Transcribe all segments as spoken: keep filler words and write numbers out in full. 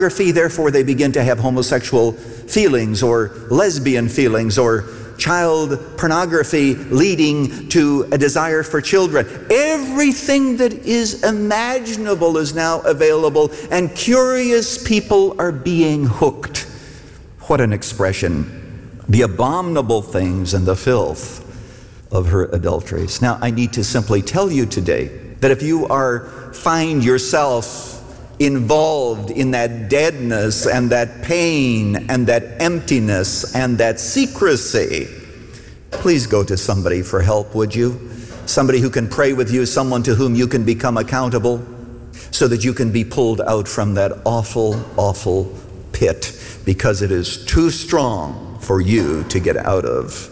Therefore, they begin to have homosexual feelings or lesbian feelings, or child pornography leading to a desire for children. Everything that is imaginable is now available, and curious people are being hooked. What an expression. The abominable things and the filth of her adulteries. Now, I need to simply tell you today that if you are find yourself involved in that deadness and that pain and that emptiness and that secrecy, please go to somebody for help, would you? Somebody who can pray with you, someone to whom you can become accountable, so that you can be pulled out from that awful, awful pit, because it is too strong for you to get out of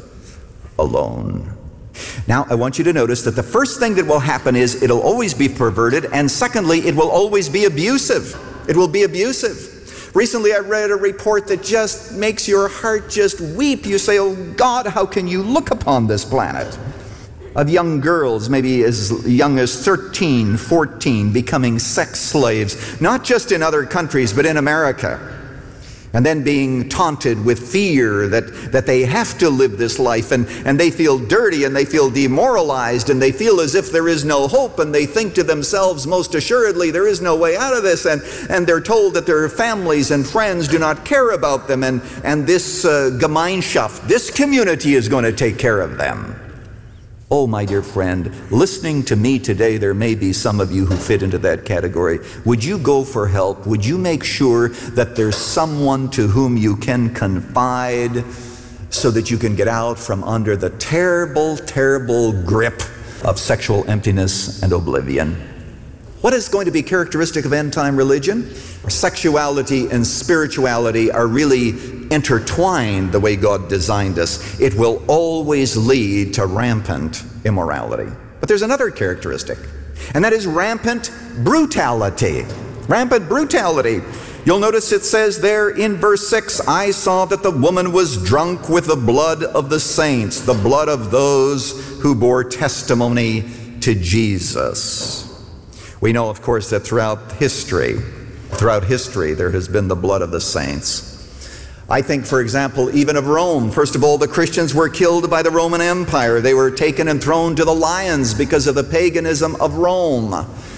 alone. Now, I want you to notice that the first thing that will happen is it'll always be perverted, and secondly, it will always be abusive. It will be abusive. Recently, I read a report that just makes your heart just weep. You say, oh God, how can you look upon this planet? Of young girls, maybe as young as thirteen, fourteen, becoming sex slaves, not just in other countries, but in America. And then being taunted with fear that, that they have to live this life, and, and they feel dirty, and they feel demoralized, and they feel as if there is no hope, and they think to themselves, most assuredly, there is no way out of this, and, and they're told that their families and friends do not care about them, and, and this uh, Gemeinschaft, this community is going to take care of them. Oh, my dear friend, listening to me today, there may be some of you who fit into that category. Would you go for help? Would you make sure that there's someone to whom you can confide so that you can get out from under the terrible, terrible grip of sexual emptiness and oblivion? What is going to be characteristic of end-time religion? Sexuality and spirituality are really intertwined the way God designed us. It will always lead to rampant immorality. But there's another characteristic, and that is rampant brutality. Rampant brutality. You'll notice it says there in verse six, I saw that the woman was drunk with the blood of the saints, the blood of those who bore testimony to Jesus. We know, of course, that throughout history, throughout history, there has been the blood of the saints. I think, for example, even of Rome. First of all, the Christians were killed by the Roman Empire. They were taken and thrown to the lions because of the paganism of Rome.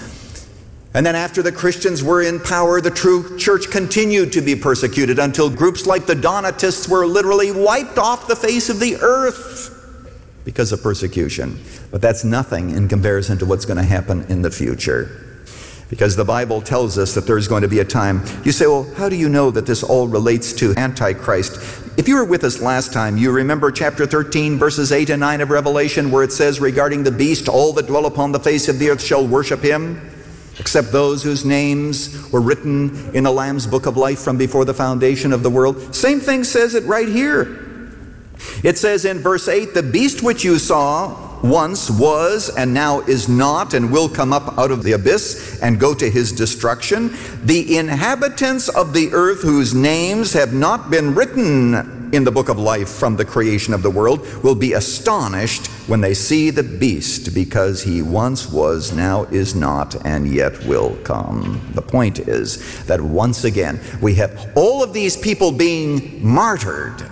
And then after the Christians were in power, the true church continued to be persecuted until groups like the Donatists were literally wiped off the face of the earth because of persecution. But that's nothing in comparison to what's going to happen in the future. Because the Bible tells us that there's going to be a time. You say, well, how do you know that this all relates to Antichrist? If you were with us last time, you remember chapter thirteen, verses eight and nine of Revelation, where it says, regarding the beast, all that dwell upon the face of the earth shall worship him, except those whose names were written in the Lamb's book of life from before the foundation of the world. Same thing says it right here. It says in verse eight, the beast which you saw once was and now is not and will come up out of the abyss and go to his destruction. The inhabitants of the earth whose names have not been written in the book of life from the creation of the world will be astonished when they see the beast, because he once was, now is not, and yet will come. The point is that once again we have all of these people being martyred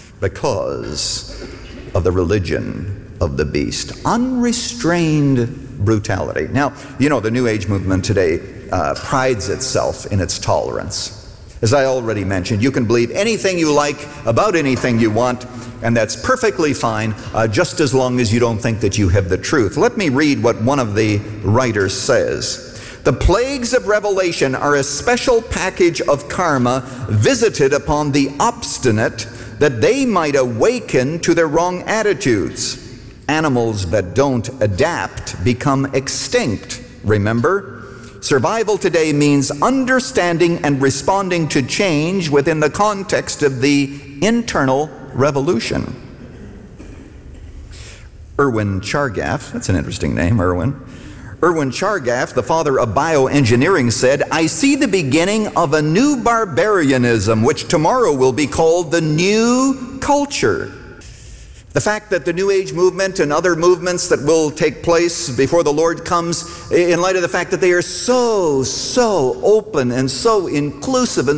because of the religion of the beast. Unrestrained brutality. Now, you know, the New Age movement today uh, prides itself in its tolerance. As I already mentioned, you can believe anything you like about anything you want, and that's perfectly fine, uh, just as long as you don't think that you have the truth. Let me read what one of the writers says. The plagues of Revelation are a special package of karma visited upon the obstinate, that they might awaken to their wrong attitudes. Animals that don't adapt become extinct. Remember, survival today means understanding and responding to change within the context of the internal revolution. Irwin Chargaff, that's an interesting name, Irwin. Irwin Chargaff, the father of bioengineering, said, I see the beginning of a new barbarianism, which tomorrow will be called the new culture. The fact that the New Age movement and other movements that will take place before the Lord comes, in light of the fact that they are so, so open and so inclusive and